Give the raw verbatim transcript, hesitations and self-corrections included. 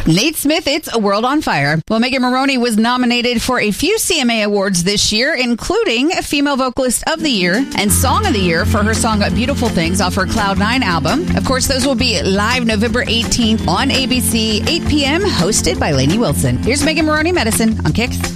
Nate Smith, It's a World on Fire. Well, Megan Moroney was nominated for a few C M A awards this year, including Female Vocalist of the Year and Song of the Year for her song Beautiful Things off her Cloud nine album. Of course, those will be live November eighteenth on A B C, eight p.m., hosted by Lainey Wilson. Here's Megan Moroney Medicine on Kicks.